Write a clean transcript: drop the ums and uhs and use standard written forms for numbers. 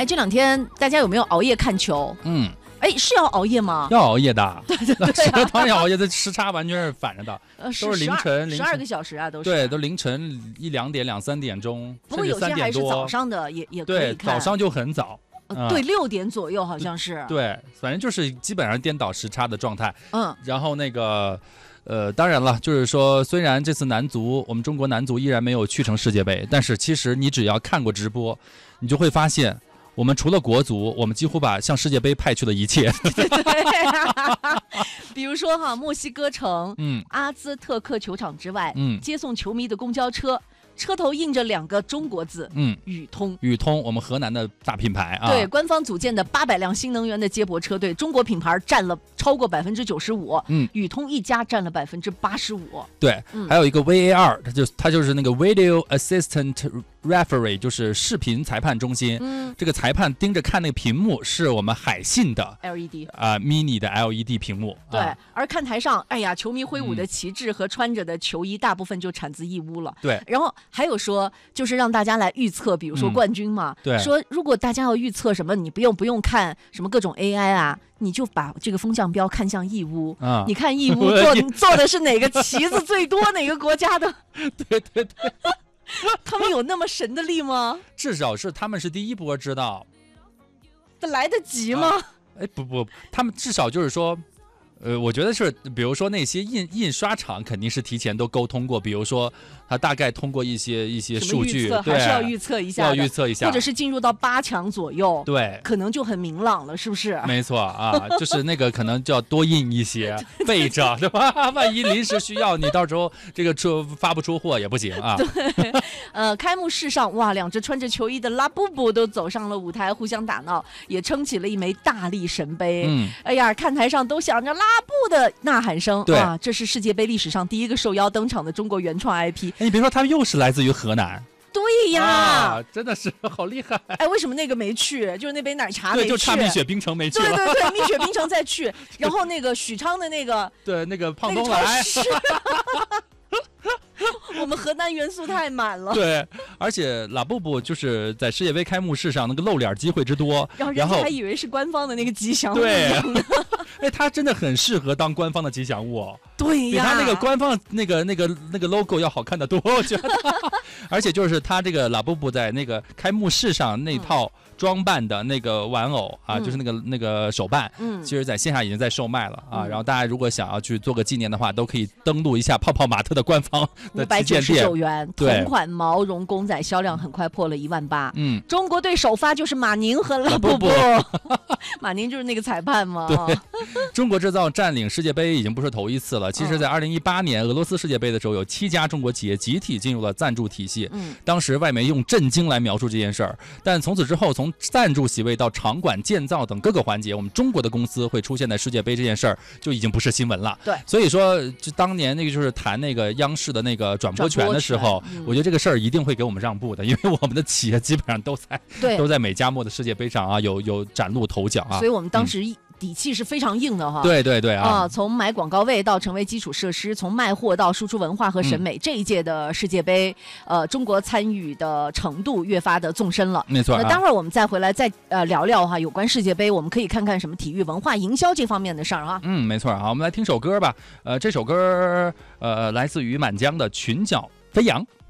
哎，这2天大家有没有熬夜看球？哎，是要熬夜吗？ 要熬夜的， 对， 当然要熬夜，这时差完全是反着的，都是凌晨 12个小时啊，都是。 对，都凌晨1、2点、2、3点钟， 不过有些还是早上的，也可以看。 对，早上就很早。 对，6点左右好像是。 对，反正就是基本上颠倒时差的状态。然后那个。当然了，就是说，虽然这次我们中国男足依然没有去成世界杯，但是其实你只要看过直播，你就会发现，我们除了国足，我们几乎把向世界杯派去了一切。 对，比如说墨西哥城、阿兹特克球场之外，接送球迷的公交车。车头印着2个中国字，宇通， 我们河南的大品牌啊。 对，官方组建的800辆新能源的接驳车队，中国品牌占了超过95%，宇通一家占了85%。 对，还有一个 VAR， 它就是那个 Video Assistant Referee， 就是视频裁判中心。这个裁判盯着看那个屏幕，是我们海信的 LED mini 的 LED 屏幕。 对，而看台上，哎呀，球迷挥舞的旗帜和穿着的球衣，大部分就产自义乌了。 对， 然后还有说，就是让大家来预测，比如说冠军嘛。 对， 说如果大家要预测什么，你不用看什么各种 AI 啊，你就把这个风向标看向义乌。你看义乌做的是哪个旗子最多，哪个国家的？ 对。 他们有那么神的力吗？ 至少是他们是第一波知道， 来得及吗？ 不，他们至少就是说，我觉得是，比如说那些印刷厂肯定是提前都沟通过，比如说他大概通过一些数据， 还是要预测一下，或者是进入到8强左右， 对， 可能就很明朗了，是不是？ 没错啊，就是那个可能就要多印一些备着，对吧？万一临时需要，你到时候这个发不出货也不行啊。 对，开幕式上哇，2只穿着球衣的拉布布都走上了舞台，互相打闹，也撑起了一枚大力神杯。哎呀，看台上都响着拉布的呐喊声。 对， 这是世界杯历史上第一个受邀登场的中国原创 IP。 你别说，他们又是来自于河南。 对呀， 真的是好厉害！ 哎，为什么那个没去？就是那杯奶茶没去， 对，就差蜜雪冰城没去了。 对，蜜雪冰城再去。然后那个许昌的那个， 对，那个胖东来。 我们河南元素太满了。 对，而且拉布布就是在世界杯开幕式上那个露脸机会之多， 然后人家还以为是官方的那个吉祥物。 对，哎，他真的很适合当官方的吉祥物。 对呀， 比他那个官方那个 logo 要好看得多，我觉得。而且就是他这个拉布布在那个开幕式上那套装扮的那个玩偶啊，就是那个手办，其实在线下已经在售卖了啊。然后大家如果想要去做个纪念的话，都可以登录一下泡泡玛特的官方的旗舰店。 599元，同款毛绒公仔销量很快破了18000。中国队首发就是马宁和拉布布。马宁就是那个裁判嘛。 对，中国制造占领世界杯已经不是头一次了。其实，在2018年俄罗斯世界杯的时候，有7家中国企业集体进入了赞助体系。当时外媒用震惊来描述这件事儿。但从此之后，从赞助席位到场馆建造等各个环节，我们中国的公司会出现在世界杯这件事儿就已经不是新闻了。 对， 所以说，就当年那个就是谈那个央视的那个转播权的时候，我觉得这个事儿一定会给我们让步的，因为我们的企业基本上都在美加墨的世界杯上啊有崭露头角啊。 所以我们当时底气是非常硬的哈。 对啊， 从买广告位到成为基础设施，从卖货到输出文化和审美，这一届的世界杯，中国参与的程度越发的纵深了。 没错。 那待会儿我们再回来再聊聊哈，有关世界杯，我们可以看看什么体育文化营销这方面的事儿哈。 没错啊，我们来听首歌吧。这首歌来自于满江的《裙角飞扬》。